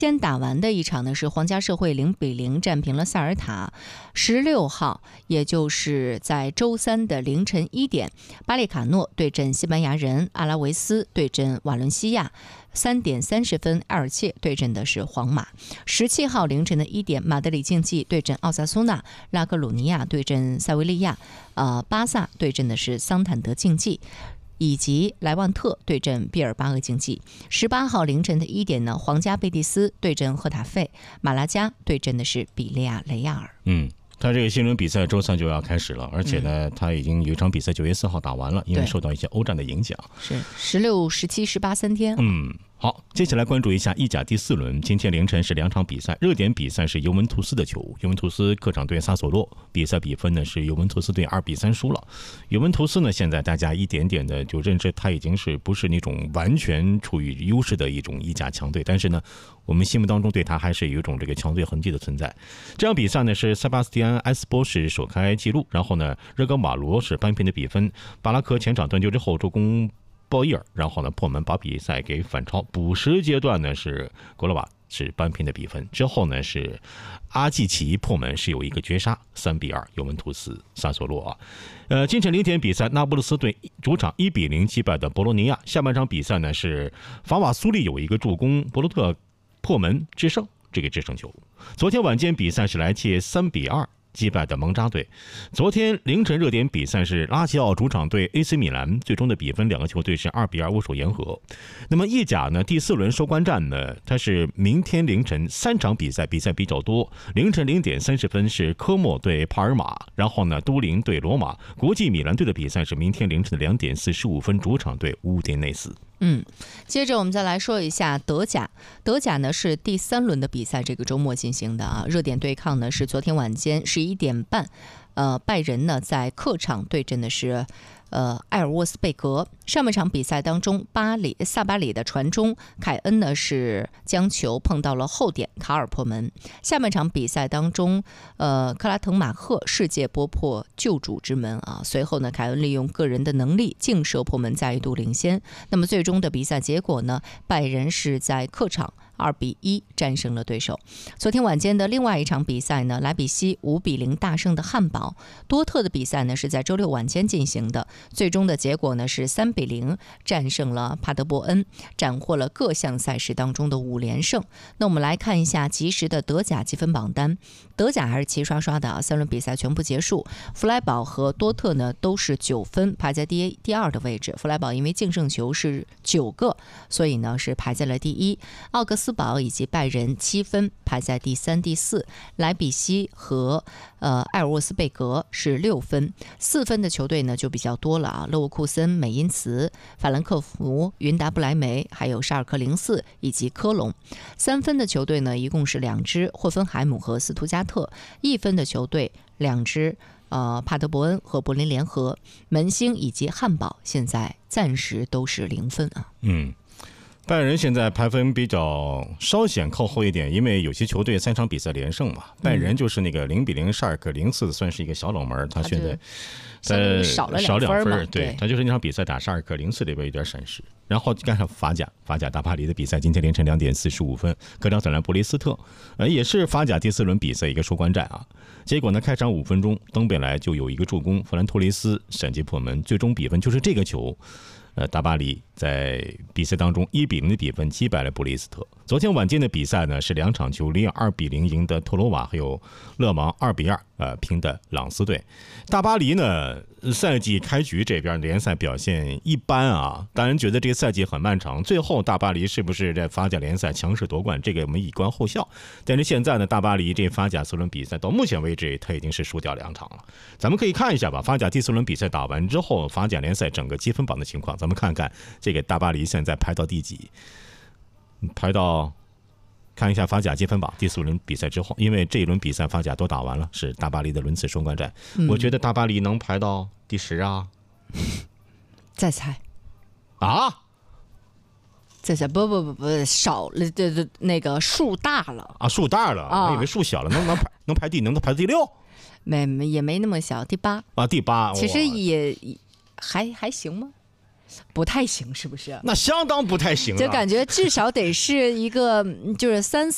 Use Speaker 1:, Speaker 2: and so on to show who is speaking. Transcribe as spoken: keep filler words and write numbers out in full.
Speaker 1: 先打完的一场呢是皇家社会零比零战平了塞尔塔。十六号，也就是在周三的凌晨一点，巴列卡诺对阵西班牙人，阿拉维斯对阵瓦伦西亚。三点三十分，埃尔切对阵的是皇马。十七号凌晨的一点，马德里竞技对阵奥萨苏纳，拉科鲁尼亚对阵塞维利亚，呃，巴萨对阵的是桑坦德竞技。以及莱万特对阵毕尔巴鄂竞技。十八号凌晨的一点呢，皇家贝蒂斯对阵赫塔费，马拉加对阵的是比利亚雷亚尔。
Speaker 2: 嗯。他这个新轮比赛周三就要开始了，而且呢，嗯、他已经有一场比赛九月四号打完了，因为受到一些欧战的影响。
Speaker 1: 是十六、十七、十八三天。
Speaker 2: 嗯，好，接下来关注一下意甲第四轮，今天凌晨是两场比赛，热点比赛是尤文图斯的球，尤文图斯客场对萨索洛，比赛比分呢是尤文图斯队二比三输了。尤文图斯呢，现在大家一点点的就认知他已经是不是那种完全处于优势的一种意甲强队，但是呢，我们心目当中对他还是有一种这个强队痕迹的存在。这场比赛呢是塞巴斯蒂安·埃斯波是首开纪录，然后呢热格马罗是扳平的比分，巴拉克前场断球之后助攻鲍伊尔，然后呢破门把比赛给反超。补时阶段呢是格罗瓦是扳平的比分，之后呢是阿季奇破门是有一个绝杀，三比二尤文图斯萨索洛啊。呃，今晨零点比赛，那不勒斯队主场一比零击败的博洛尼亚。下半场比赛呢是法瓦苏利有一个助攻，博洛特破门制胜，这个制胜球。昨天晚间比赛是莱切三比二击败的蒙扎队。昨天凌晨热点比赛是拉齐奥主场对 A C 米兰，最终的比分两个球队是二比二握手言和。那么意甲呢，第四轮收官战呢，它是明天凌晨三场比赛，比赛比较多。凌晨零点三十分是科莫对帕尔马，然后呢都灵对罗马。国际米兰队的比赛是明天凌晨的两点四十五分，主场对乌迪内斯。
Speaker 1: 嗯，接着我们再来说一下德甲。德甲呢是第三轮的比赛，这个周末进行的啊。热点对抗呢是昨天晚间十一点半，呃，拜仁呢在客场对阵的是呃埃尔沃斯贝格。上半场比赛当中，巴里萨巴里的传中，凯恩呢是将球碰到了后点，卡尔破门。下半场比赛当中，呃克拉滕马赫世界波破救主之门啊。随后呢，凯恩利用个人的能力劲射破门，再一度领先。那么最终的比赛结果呢，拜仁是在客场二比一战胜了对手。昨天晚间的另外一场比赛呢，莱比锡五比零大胜的汉堡。多特的比赛呢是在周六晚间进行的，最终的结果呢是三比零战胜了帕德伯恩，斩获了各项赛事当中的五连胜。那我们来看一下及时的德甲积分榜单，德甲还是齐刷刷的啊，三轮比赛全部结束。弗莱堡和多特呢都是九分，排在第一第二的位置。弗莱堡因为净胜球是九个，所以呢是排在了第一。奥格斯堡以及拜仁七分，排在第三、第四。莱比锡和呃埃尔沃斯贝格是六分，四分的球队呢就比较多了啊，勒沃库森、美因茨、法兰克福、云达不莱梅，还有沙尔克零四以及科隆。三分的球队呢一共是两支，霍芬海姆和斯图加特。一分的球队两支，呃帕德伯恩和柏林联合。门兴以及汉堡现在暂时都是零分啊。
Speaker 2: 嗯。拜仁现在排分比较稍显靠后一点，因为有些球队三场比赛连胜嘛。拜仁就是那个零比零，沙尔克零四算是一个小冷门，他现在在
Speaker 1: 少了
Speaker 2: 两
Speaker 1: 分嘛，
Speaker 2: 对，他就是那场比赛打沙尔克零四里边有点闪失。然后赶上法甲，法甲大巴黎的比赛，今天凌晨两点四十五分，客场挑战布雷斯特，呃，也是法甲第四轮比赛一个收官战啊。结果呢，开场五分钟，登贝莱就有一个助攻，弗兰托雷斯闪击破门，最终比分就是这个球。呃，大巴黎在比赛当中一比零的比分击败了布雷斯特。昨天晚间的比赛呢是两场球，里尔二比零赢得托罗瓦，还有勒芒二比二呃平的朗斯队。大巴黎呢赛季开局这边联赛表现一般啊，当然觉得这个赛季很漫长，最后大巴黎是不是在法甲联赛强势夺冠，这个我们以观后效。但是现在呢，大巴黎这法甲四轮比赛到目前为止他已经是输掉两场了。咱们可以看一下吧，法甲第四轮比赛打完之后，法甲联赛整个积分榜的情况。咱们看看这个大巴黎现在排到第几，排到看一下法甲积分榜第四轮比赛之后，因为这一轮比赛法甲都打完了，是大巴黎的轮次收官战、嗯、我觉得大巴黎能排到第十啊。
Speaker 1: 再猜
Speaker 2: 啊，
Speaker 1: 再猜不不不不少了，这这那个数大了
Speaker 2: 啊，数大了、啊、我以为数小了，能能排能排第能排第六，
Speaker 1: 没也没那么小，第八
Speaker 2: 啊，第八，
Speaker 1: 其实也还还行吗？不太行，是不是？
Speaker 2: 那相当不太行了，
Speaker 1: 就感觉至少得是一个就是三四。